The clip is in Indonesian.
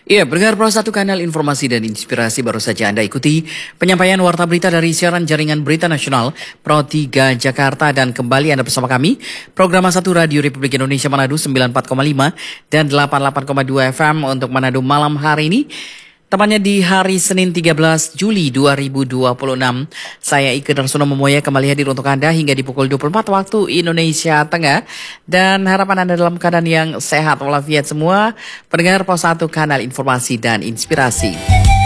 Iya, pendengar Pro 1 Kanal Informasi dan Inspirasi baru saja Anda ikuti penyampaian warta berita dari siaran jaringan berita nasional Pro 3 Jakarta dan kembali Anda bersama kami program 1 Radio Republik Indonesia Manado 94,5 dan 88,2 FM untuk Manado malam hari ini. Tepatnya di hari Senin 13 Juli 2026, saya Ike Darsono Memoya kembali hadir untuk Anda hingga di pukul 24 waktu Indonesia Tengah. Dan harapan Anda dalam keadaan yang sehat walafiat semua, pendengar Pos 1 Kanal Informasi dan Inspirasi.